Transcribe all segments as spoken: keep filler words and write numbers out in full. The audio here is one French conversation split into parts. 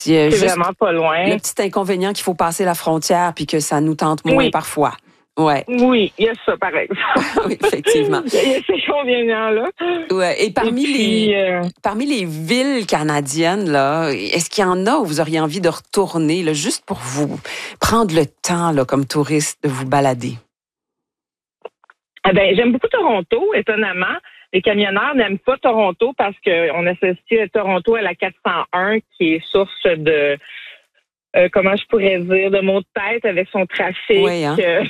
C'est juste vraiment pas loin. Le petit inconvénient qu'il faut passer la frontière puis que ça nous tente moins oui. parfois. Ouais. Oui, il y a ça, par exemple. Oui, effectivement. Il y a ces inconvénients-là. Ouais. Et parmi, Et puis, les, euh... parmi les villes canadiennes, là, est-ce qu'il y en a où vous auriez envie de retourner, là, juste pour vous prendre le temps, là, comme touriste, de vous balader? Ah ben, j'aime beaucoup Toronto, étonnamment. Les camionneurs n'aiment pas Toronto parce qu'on associe Toronto à la quatre cent un, qui est source de... Euh, comment je pourrais dire, de mots de tête avec son trafic. Oui, hein? euh...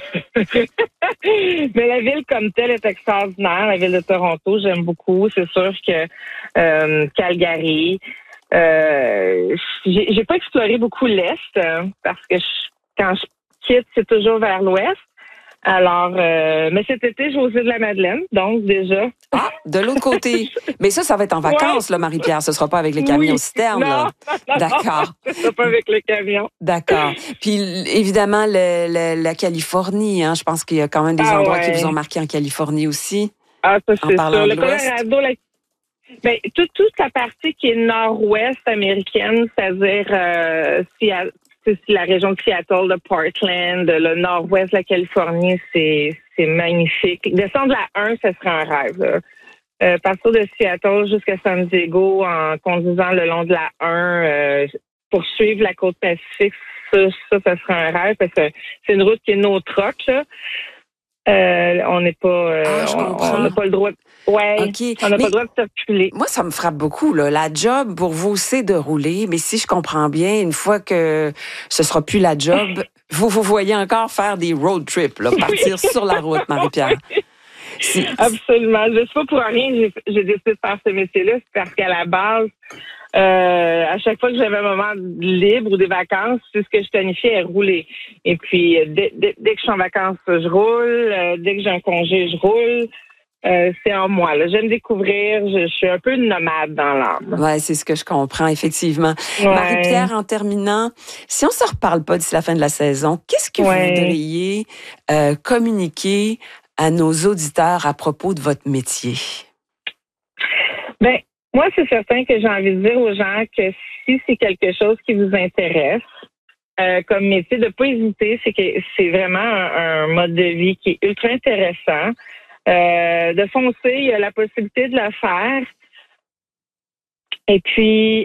Mais la ville comme telle est extraordinaire, la ville de Toronto, j'aime beaucoup. C'est sûr que euh, Calgary, euh, j'ai, j'ai pas exploré beaucoup l'Est euh, parce que je, quand je quitte, c'est toujours vers l'Ouest. Alors, euh, mais cet été, Josée de la Madeleine, donc déjà. Ah, de l'autre côté. Mais ça, ça va être en vacances, ouais. là, Marie-Pierre. Ce sera pas avec les camions oui. citernes, non, là. Non, non, D'accord. Ce sera pas avec les camions. D'accord. Puis, évidemment, le, le, la Californie, hein. Je pense qu'il y a quand même des ah, endroits ouais. qui vous ont marqué en Californie aussi. Ah, ça, c'est en sûr. Le Colorado, la... ben, tout, toute la partie qui est nord-ouest américaine, c'est-à-dire euh, Seattle, c'est la région de Seattle, de Portland, le nord-ouest de la Californie, c'est, c'est magnifique. Descendre la un, ce serait un rêve. Euh, partir de Seattle jusqu'à San Diego en conduisant le long de la un, euh, pour suivre la côte Pacifique, ça, ça, ça serait un rêve parce que c'est une route qui est no troc, là. Euh, on n'est pas, euh, ah, on n'a pas le droit. De, ouais, okay. on n'a mais pas le droit de circuler. Moi, ça me frappe beaucoup. Là. La job pour vous, c'est de rouler, mais si je comprends bien, une fois que ce sera plus la job, vous vous voyez encore faire des road trips, là, partir oui. sur la route, Marie-Pierre. C'est... Absolument. Je ne sais pas pour rien que j'ai, j'ai décidé de faire ce métier-là, c'est parce qu'à la base, euh, à chaque fois que j'avais un moment libre ou des vacances, c'est ce que je planifiais à rouler. Et puis, dès, dès, dès que je suis en vacances, je roule. Euh, dès que j'ai un congé, je roule. Euh, c'est en moi. Là. J'aime découvrir. Je, je suis un peu une nomade dans l'âme. Oui, c'est ce que je comprends, effectivement. Ouais. Marie-Pierre, en terminant, si on ne se reparle pas d'ici la fin de la saison, qu'est-ce que ouais. vous voudriez euh, communiquer à nos auditeurs à propos de votre métier? Ben, moi, c'est certain que j'ai envie de dire aux gens que si c'est quelque chose qui vous intéresse, euh, comme métier, de ne pas hésiter, c'est que c'est vraiment un, un mode de vie qui est ultra intéressant. Euh, de foncer, il y a la possibilité de le faire. Et puis,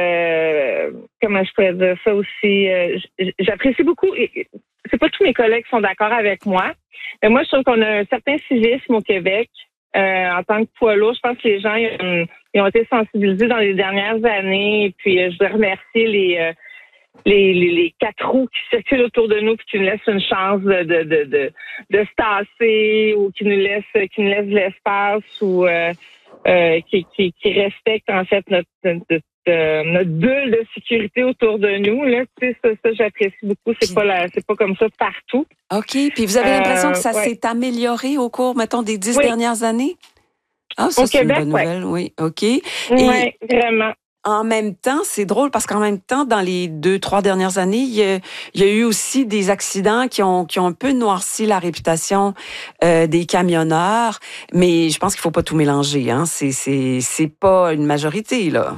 euh, comment je pourrais dire ça aussi, euh, j'apprécie beaucoup, c'est pas tous mes collègues qui sont d'accord avec moi, mais moi, je trouve qu'on a un certain civisme au Québec. Euh, en tant que poids lourd, je pense que les gens ils ont, ils ont été sensibilisés dans les dernières années. Et puis, je veux remercier les, euh, les, les, les quatre roues qui circulent autour de nous et qui nous laissent une chance de, de, de, de, de se tasser ou qui nous laissent, qui nous laissent de l'espace ou euh, euh, qui, qui, qui respectent en fait notre, notre, notre, notre bulle de sécurité autour de nous. Là, tu sais, ça, ça j'apprécie beaucoup. C'est pas la, c'est pas comme ça partout. OK. Puis vous avez l'impression euh, que ça ouais. s'est amélioré au cours, mettons, des dix oui. dernières années? Ah, ça, au c'est Québec, une bonne nouvelle, ouais. oui. OK. Oui, vraiment. En même temps, c'est drôle parce qu'en même temps, dans les deux, trois dernières années, il y a, il y a eu aussi des accidents qui ont, qui ont un peu noirci la réputation euh, des camionneurs. Mais je pense qu'il faut pas tout mélanger, hein. C'est, c'est, c'est pas une majorité, là.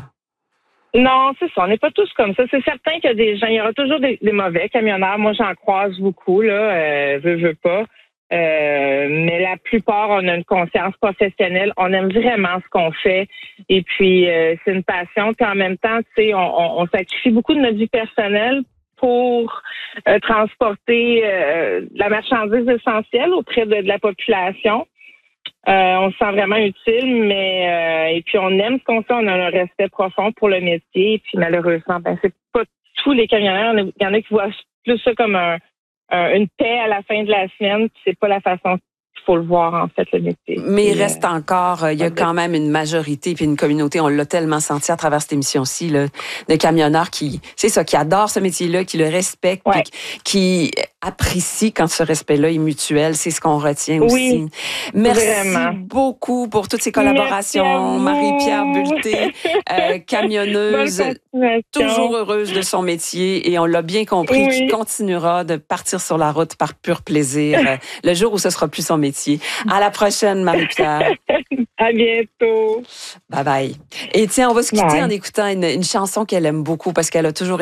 Non, c'est ça. On n'est pas tous comme ça. C'est certain qu'il y a des gens, il y aura toujours des, des mauvais camionneurs. Moi, j'en croise beaucoup, là. Euh, veux, veux pas. Euh, mais la plupart, on a une conscience professionnelle. On aime vraiment ce qu'on fait. Et puis, euh, c'est une passion. Puis en même temps, tu sais, on, on, on sacrifie beaucoup de notre vie personnelle pour euh, transporter euh, la marchandise essentielle auprès de, de la population. Euh, on se sent vraiment utile, mais euh, et puis on aime ce qu'on fait, on a un respect profond pour le métier. Et puis malheureusement, ben c'est pas tous les camionneurs. Il y en a qui voient plus ça comme un, un une paix à la fin de la semaine. Puis c'est pas la façon qu'il faut le voir en fait le métier. Mais il puis, reste euh, encore, il y a quand même une majorité puis une communauté. On l'a tellement senti à travers cette émission-ci là, de camionneurs qui, c'est ça, qui adorent ce métier-là, qui le respectent, ouais. qui, qui apprécient quand ce respect-là est mutuel. C'est ce qu'on retient oui, aussi. Merci vraiment. beaucoup pour toutes ces collaborations, Marie-Pierre Bulté, euh, camionneuse, toujours heureuse de son métier et on l'a bien compris, oui. qui continuera de partir sur la route par pur plaisir euh, le jour où ce sera plus son métier. À la prochaine, Marie-Pierre. À bientôt. Bye bye. Et tiens, on va se quitter bye. en écoutant une, une chanson qu'elle aime beaucoup parce qu'elle a toujours